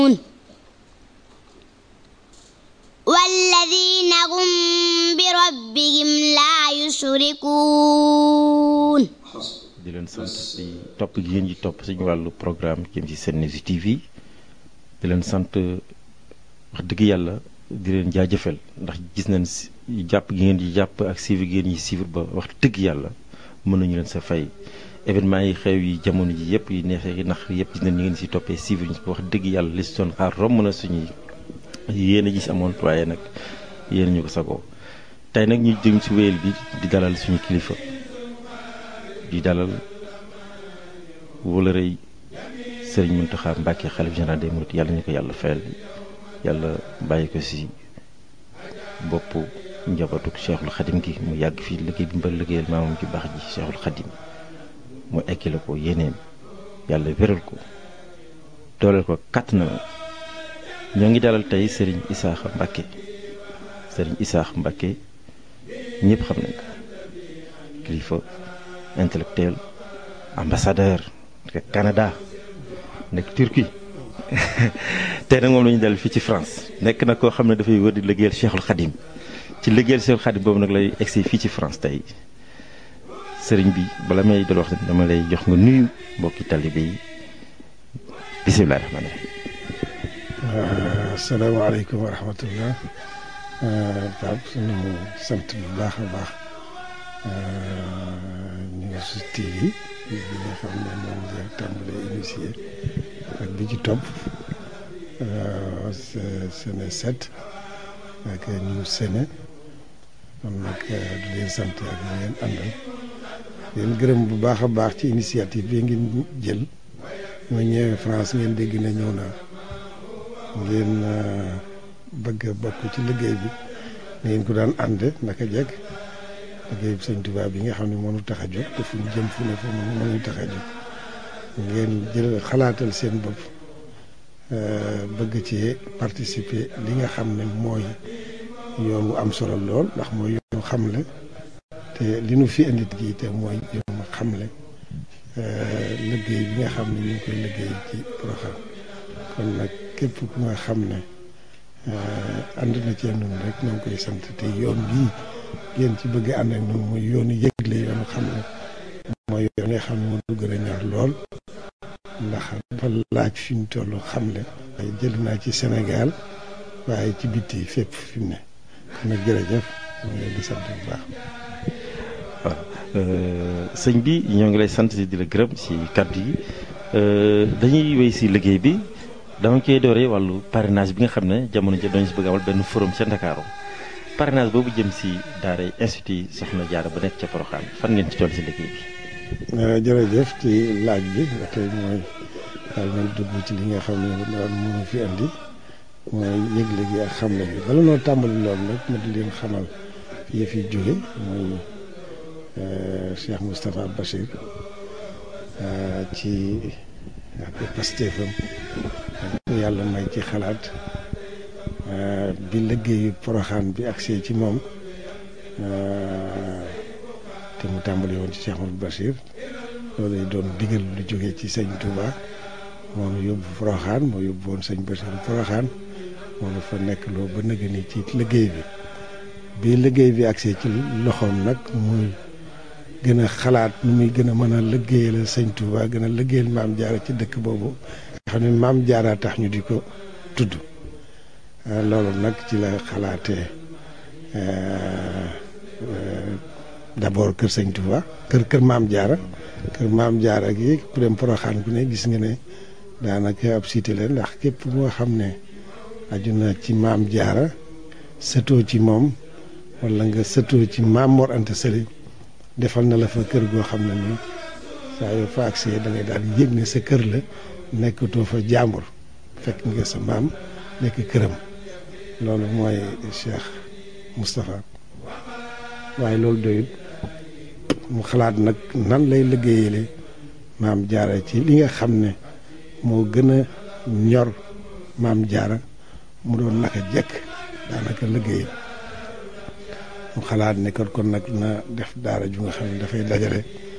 والذين هم بربهم لا يشركون. di leen sant ci topp gi ngeen di topp suñu wàllu programme jëm ci Senevision TV di leen sant wax dëgg yàlla di leen jaajëfal ndax gis nañ jàpp gi ngeen di jàpp ak suivre gi ngeen di suivre ba wax dëgg yàlla mën nañu leen sa fay événement yi xew yi jamono ji yëpp yi neexee yi nax yëpp gis nañ ñu ngeen si toppee suivre ñu wax dëgg yàlla li si doon xaar romb na suñuy yéen a gis amoon waaye nag yéen ñu ko sagoo tey nag ñu jëm si wéyal bi di dalal suñu kilifa di dalal wóolërëy Serigne Mountakha Mbacké xalif général des mourides yàlla ñu ko yàlla fayal yàlla bàyyi ko si bopp njabootu Cheikhul Khadim gi mu yàgg fii liggéey bi mbër liggéeyal maamam ci baax ji Cheikhul Khadim mu ekkile ko yéeneem yàlla wéral ko dooleel ko kàtt na ñoo ngi dalal tey Serigne Issakha Mbacké Serigne Issakha Mbacké ñëpp xam nañ ko kilifa intellectuel ambassadeur nekk Canada nekk Turquie tey nag moom la ñu dal fii ci France nekk na koo xam ne dafay wër di liggéeyal Cheikhul Khadim ci liggéeyal Cheikhul Khadim boobu nag lay egsi fii ci France tey sëriñ bi bala may dal wax dama lay jox nga nuyu mbokki talibé yi bisimilah rahmaani rahim. asalaamaaleykum wa rahmatullah. Pape suñu sant bu baax a baax News TV bi nga xam ne moom nga tàmbalee initié ak bi ci topp Sene 7 ak News Sene kon nag di leen sant ak ñu ngeen àndal leen gërëm bu baax a baax ci initiative bi ngeen jël moo ñëwee France ngeen dégg na ñëw naa ngeen bëgg a bokk ci liggéey bi ngeen ko daan ànd naka jekk liggéey bi Sëñ Tuubaa bi nga xam ne moo ñu tax a jóg te fu ñu jëm fu ne foofu moo ñu tax a jóg ngeen jël xalaatal seen bopp bëgg ci participer li nga xam ne mooy yoon wu am solo lool ndax mooy yoonu xamle te li nu fi indi gi te mooy yoonu xamle liggéey bi nga xam ne ñu ngi koy liggéey ci programme kon nag képp ku nga xam ne ànd na ci ñun rek ñoo ngi koy sant te yoon bii ngeen ci bëgg ànd ak ñun mooy yoonu yëgle yoonu xamle mooy yoon nga xam ne moo du gën a ñor lool ndax dafa laaj fi mu toll xamle waaye jël naa ci Sénégal waaye ci bitti fépp fi mu ne kon nag jërëjëf ñu ngi leen di sant bu baax. waaw sëñ bi ñoo ngi lay sant di la gërëm si kàddu yi dañuy wéy si liggéey bi dama koy dooree wàllu parrainage bi nga xam ne jamono ji dañu si bëgg amal benn forum ca Ndakaaru parrainage boobu jëm si daara institut Soxna Jaara ba nekk ca Porokhane fan ngeen ci toll si liggéey bi. jërëjëf ci laaj bi ndaxte mooy daal nañ dugg ci li nga xam ne daal mënu fi andi mooy yëgle gi ak xamle bi bala noo tàmbali loolu nag ma di leen xamal yi fi jóge mooy Cheikh Moustapha Bachir ci ak pastéefam yàlla may ci xalaat bi liggéeyu Porokhane bi agsee ci moom te mu tàmbali woon ci Cheikh Moustapha Bachir loolu doon digal lu jógee ci sëñ Touba moom yóbbu Porokhane moo yóbbu woon sëñ Bachir Porokhane moom dafa nekk loo ba nëgë ni ci liggéey bi liggéey bi agsee ci loxoom nag muy gën a xalaat nu muy gën a mën a liggéeyal sëñ Touba gën a liggéeyal maam Jaara ci dëkk boobu nga xam ne maam Jaara tax ñu di ko tudd loolu nag ci la xalaatee d'abord kër sëñ Touba kër maam Jaara gi ku dem Porokhane ku ne gis nga ne daanaka ab cité la ndax képp moo xam ne aju na ci maam Jaara sëtoo ci moom wala nga sëtoo ci maam Mor Anta Sali defal na la fa kër goo xam ne nii saa yoo fa agsee da ngay daal yëg ne sa kër la nekkatoo fa jàmbur fekk nga sa maam nekk këram loolu mooy Cheikh Moustapha waaye loolu doyut mu xalaat nag nan lay liggéeyale maam Jaara ci li nga xam ne moo gën a ñor maam Jaara mu doon naka jekk daanaka liggéey mu xalaat ne kon nag na def daara ju nga xam ne dafay dajale